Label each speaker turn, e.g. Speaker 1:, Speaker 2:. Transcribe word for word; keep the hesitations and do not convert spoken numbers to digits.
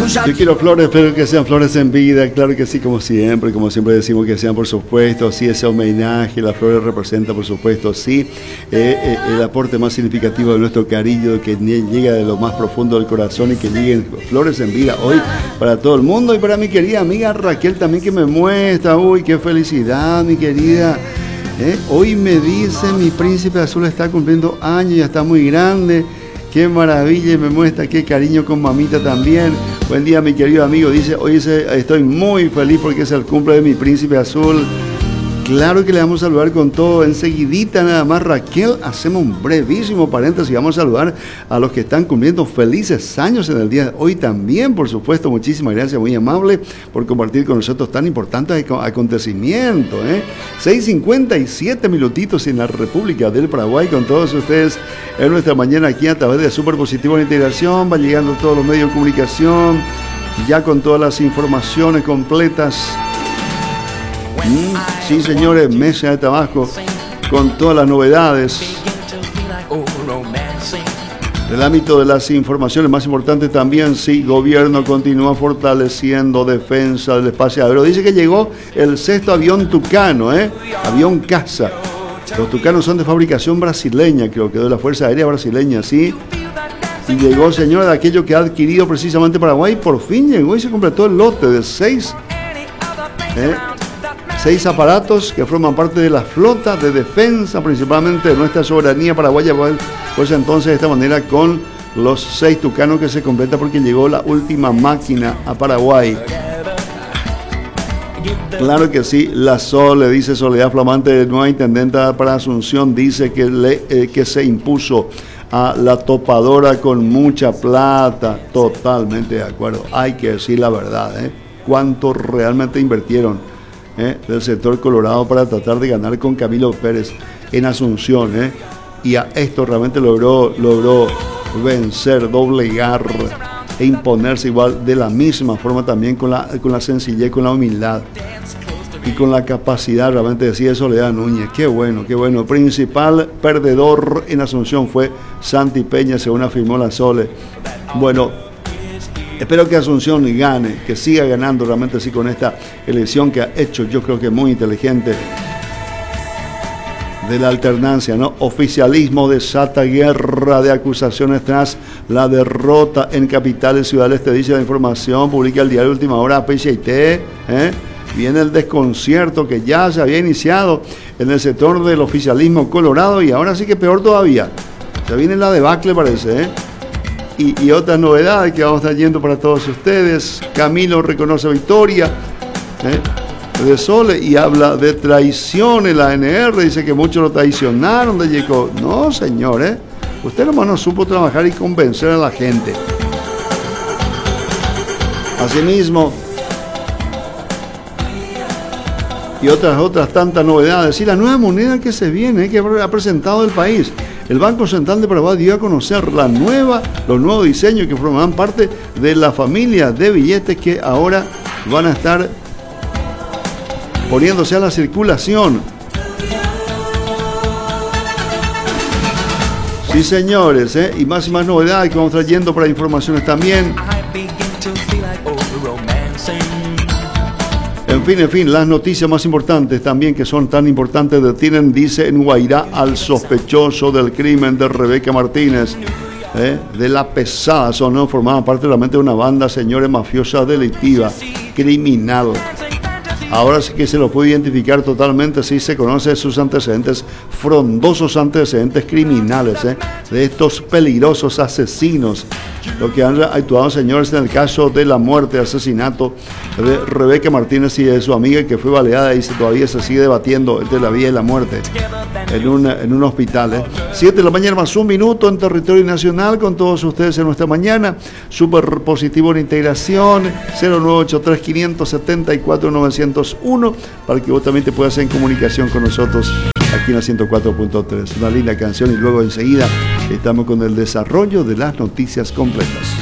Speaker 1: Yo quiero flores, pero que sean flores en vida, claro que sí, como siempre, como siempre decimos que sean, por supuesto, sí, ese homenaje, las flores representan, por supuesto, sí, eh, eh, el aporte más significativo de nuestro cariño, que llega de lo más profundo del corazón y que lleguen flores en vida hoy para todo el mundo y para mi querida amiga Raquel también, que me muestra, uy, qué felicidad, mi querida. ¿Eh? Hoy me dice mi príncipe azul está cumpliendo años, ya está muy grande. Qué maravilla, y me muestra qué cariño con mamita también. Buen día, mi querido amigo. Dice, hoy estoy muy feliz porque es el cumple de mi príncipe azul. Claro que le vamos a saludar con todo. Enseguidita nada más, Raquel, hacemos un brevísimo paréntesis y vamos a saludar a los que están cumpliendo felices años en el día de hoy también, por supuesto. Muchísimas gracias, muy amable, por compartir con nosotros tan importantes acontecimientos. ¿eh? seis cincuenta y siete minutitos en la República del Paraguay con todos ustedes en nuestra mañana aquí a través de Super Positivo en Integración. Va llegando todos los medios de comunicación, ya con todas las informaciones completas. Mm, sí, señores, mesa de trabajo con todas las novedades del ámbito de las informaciones más importantes también. Sí, gobierno continúa fortaleciendo defensa del espacio aéreo. Dice que llegó el sexto avión Tucano, ¿eh? avión caza. Los Tucanos son de fabricación brasileña, creo que de la Fuerza Aérea Brasileña, sí. Y llegó, señor, de aquello que ha adquirido precisamente Paraguay. Por fin llegó y se completó el lote de seis ¿eh? Seis aparatos que forman parte de la flota de defensa, principalmente de nuestra soberanía paraguaya. Pues entonces de esta manera con los seis Tucanos que se completa porque llegó la última máquina a Paraguay. Claro que sí, la Sole, dice Soledad Flamante, nueva intendenta para Asunción, dice que, le, eh, que se impuso a la topadora con mucha plata. Totalmente de acuerdo, hay que decir la verdad, ¿eh? ¿Cuánto realmente invirtieron? ¿Eh? del sector colorado para tratar de ganar con Camilo Pérez en Asunción, ¿eh? y a esto realmente logró, logró vencer, doblegar e imponerse igual de la misma forma también con la, con la sencillez, con la humildad y con la capacidad realmente de decir Soledad Núñez. Qué bueno, qué bueno. Principal perdedor en Asunción fue Santi Peña, según afirmó la Sole. Bueno, espero que Asunción gane, que siga ganando realmente así con esta elección que ha hecho, yo creo que muy inteligente, de la alternancia, ¿no? Oficialismo desata guerra de acusaciones tras la derrota en Capital y Ciudad del Este, dice la información, publica el diario Última Hora, P C T, ¿eh? Viene el desconcierto que ya se había iniciado en el sector del oficialismo colorado y ahora sí que peor todavía. Se viene la debacle, parece, ¿eh? Y, y otras novedades que vamos trayendo para todos ustedes. Camilo reconoce victoria ¿eh? de Sole y habla de traición en la A N R. Dice que muchos lo traicionaron de Yeco. No, señor, ¿eh? Usted nomás no supo trabajar y convencer a la gente. Asimismo, y otras, otras tantas novedades. Y la nueva moneda que se viene, que ha presentado el país. El Banco Central de Paraguay dio a conocer la nueva, los nuevos diseños que formarán parte de la familia de billetes que ahora van a estar poniéndose a la circulación. Sí, señores, ¿eh? y más y más novedades que vamos trayendo para informaciones también. En fin, en fin, las noticias más importantes también, que son tan importantes, detienen, dice, en Guairá al sospechoso del crimen de Rebeca Martínez, ¿eh? de la pesada zona, ¿no? Formaban parte realmente de una banda, señores, mafiosa delictiva, criminal. Ahora sí que se lo puede identificar totalmente, sí se conoce sus antecedentes, frondosos antecedentes criminales, ¿eh? de estos peligrosos asesinos, lo que han actuado, señores, en el caso de la muerte, asesinato de Rebeca Martínez y de su amiga que fue baleada y se, todavía se sigue debatiendo entre la vida y la muerte en un, en un hospital. ¿eh? siete de la mañana más un minuto en territorio nacional con todos ustedes en nuestra mañana. Super Positivo en Integración, cero nueve ocho tres, cinco siete cuatro, nueve cero uno, para que vos también te puedas en comunicación con nosotros aquí en la ciento cuatro punto tres. Una linda canción y luego enseguida estamos con el desarrollo de las noticias completas.